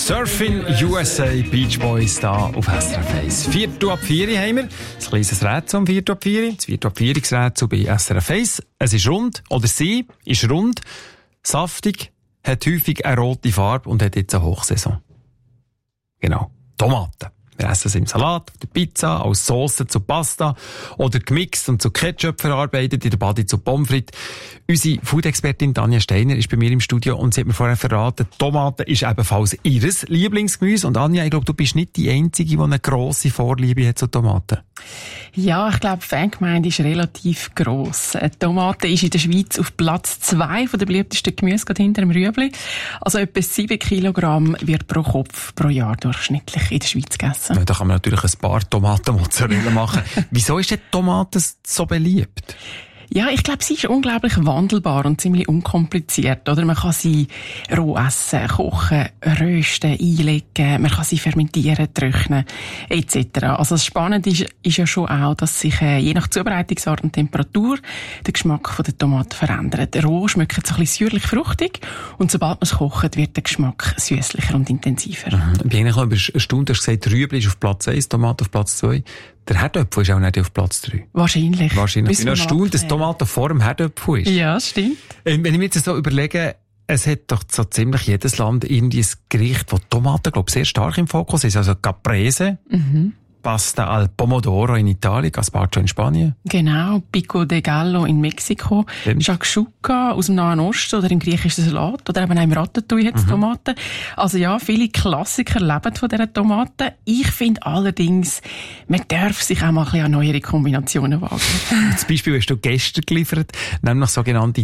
Surfing USA, Beach Boys da auf SRF 1. 4:04 haben wir. Ein kleines Rätsel um 4:04. Das 4:04 Rätsel bei SRF 1. Es ist rund, oder sie ist rund, saftig, hat häufig eine rote Farbe und hat jetzt eine Hochsaison. Genau. Tomaten. Wir essen es im Salat, auf der Pizza, als Sauce zu Pasta oder gemixt und zu Ketchup verarbeitet, in der Badi zu Pommes frites. Unsere Food-Expertin Tanja Steiner ist bei mir im Studio und sie hat mir vorher verraten, Tomaten ist ebenfalls ihr Lieblingsgemüse. Und Anja, ich glaube, du bist nicht die Einzige, die eine grosse Vorliebe hat zu Tomaten. Ja, ich glaube, die Fangemeinde ist relativ gross. Die Tomate ist in der Schweiz auf Platz 2 von der beliebtesten Gemüse, gerade hinter dem Rüebli. Also etwa 7 Kilogramm wird pro Kopf pro Jahr durchschnittlich in der Schweiz gegessen. Ja, da kann man natürlich ein paar Tomatenmozzarella machen. Wieso ist die Tomate so beliebt? Ja, ich glaube, sie ist unglaublich wandelbar und ziemlich unkompliziert, oder? Man kann sie roh essen, kochen, rösten, einlegen, man kann sie fermentieren, trocknen, etc. Also das Spannende ist ja schon auch, dass sich je nach Zubereitungsart und Temperatur der Geschmack der Tomaten verändert. Roh schmeckt so ein bisschen säuerlich-fruchtig und sobald man es kocht, wird der Geschmack süßlicher und intensiver. Ich bin eigentlich noch erstaunt, du hast gesagt, Rüebli ist auf Platz 1, Tomate auf Platz 2. Der Herdöpfel ist auch nicht auf Platz 3. Wahrscheinlich. Ich bin erstaunt, dass Tomaten vor dem Herdöpfel ist. Ja, stimmt. Wenn ich mir jetzt so überlege, es hat doch so ziemlich jedes Land irgendwie ein Gericht, wo Tomaten, glaube ich, sehr stark im Fokus ist. Also Caprese, Pasta al Pomodoro in Italien, Gazpacho in Spanien. Genau, Pico de Gallo in Mexiko, Shakshuka aus dem Nahen Osten oder im griechischen Salat oder eben auch im Ratatouille hat es Tomaten. Also ja, viele Klassiker leben von dieser Tomaten. Ich finde allerdings, man darf sich auch mal ein bisschen an neuere Kombinationen wagen. Zum Beispiel hast du gestern geliefert, nämlich sogenannte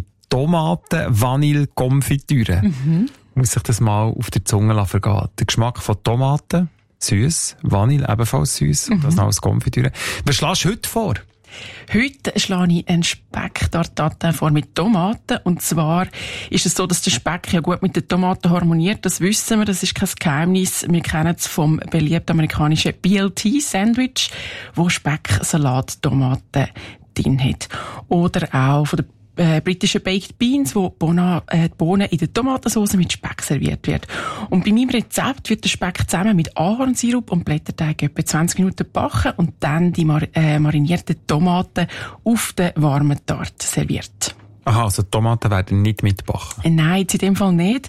Tomaten-Vanille-Konfitüre. Muss sich das mal auf der Zunge vergehen. Der Geschmack von Tomaten, süß, Vanille ebenfalls süß und das noch als Konfitüre. Was schlägst du heute vor? Heute schlage ich einen Speck-Tartatin vor mit Tomaten. Und zwar ist es so, dass der Speck ja gut mit den Tomaten harmoniert. Das wissen wir, das ist kein Geheimnis. Wir kennen es vom beliebten amerikanischen BLT-Sandwich, wo Speck, Salat, Tomaten drin hat. Oder auch von der britische Baked Beans, wo die Bohnen in der Tomatensauce mit Speck serviert wird. Und bei meinem Rezept wird der Speck zusammen mit Ahornsirup und Blätterteig etwa 20 Minuten gebacken und dann die marinierten Tomaten auf der warmen Tarte serviert. Aha, also Tomaten werden nicht mitgebacken? Nein, in dem Fall nicht.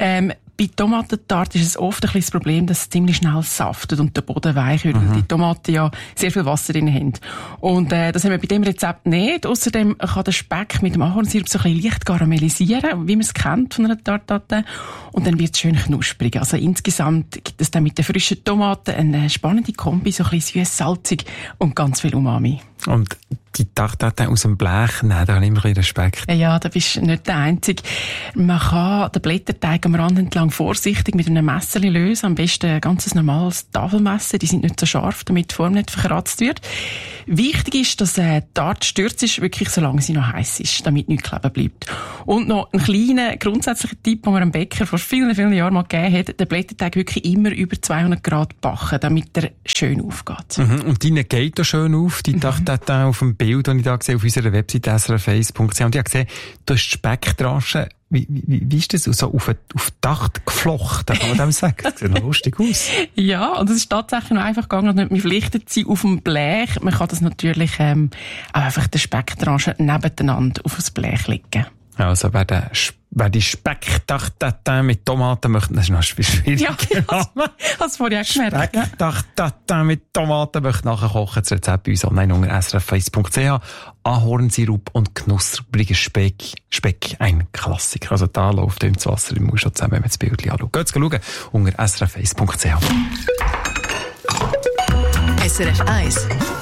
Bei Tomatentarte ist es oft ein bisschen das Problem, dass es ziemlich schnell saftet und der Boden weich wird, weil die Tomaten ja sehr viel Wasser drin haben. Und das haben wir bei dem Rezept nicht. Außerdem kann der Speck mit dem Ahornsirup so ein bisschen leicht karamellisieren, wie man es kennt von einer Tartate. Und dann wird es schön knusprig. Also insgesamt gibt es dann mit den frischen Tomaten eine spannende Kombi, so ein bisschen süß, salzig und ganz viel Umami. Und die Tartatin aus dem Blech, nein, da habe ich immer ein bisschen Respekt. Ja, da bist du nicht der Einzige. Man kann den Blätterteig am Rand entlang vorsichtig mit einem Messer lösen. Am besten ein ganz normales Tafelmesser. Die sind nicht so scharf, damit die Form nicht verkratzt wird. Wichtig ist, dass die Tarte stürzt ist, wirklich solange sie noch heiß ist, damit nichts kleben bleibt. Und noch ein kleiner grundsätzlicher Tipp, den mir ein Bäcker vor vielen, vielen Jahren mal gegeben hat: den Blätterteig wirklich immer über 200 Grad backen, damit er schön aufgeht. Und deine geht da schön auf, die Tartatin auf dem Bild, das ich da gesehen auf unserer Webseite srf1.ch. Und ich habe gesehen, du hast Speckdraschen. Wie ist das so auf Dach geflochten, kann man dem sagen? Das sieht noch lustig aus. Ja, und es ist tatsächlich noch einfach gegangen, nicht mehr verpflichtet sein auf dem Blech. Man kann das natürlich auch einfach den Speckdraschen nebeneinander auf das Blech legen. Also wer die Specktartatin mit Tomaten möchte, das ist noch schwierig. Ja, hast du vorhin auch gemerkt. Specktartatin mit Tomaten möchte nachher kochen. Das Rezept bei uns online unter srf1.ch. Ahornsirup und knuspriger Speck, ein Klassiker. Also da läuft ihm das Wasser im Mund schon zusammen, wenn man das Bild anschaut. Geht schauen unter srf1.ch. SRF 1